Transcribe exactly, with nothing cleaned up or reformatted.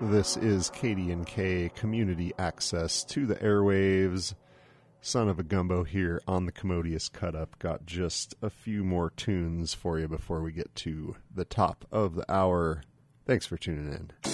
This is K D and K Community Access to the Airwaves. Son of a Gumbo here on the Commodious Cut Up. Got just a few more tunes for you before we get to the top of the hour. Thanks for tuning in.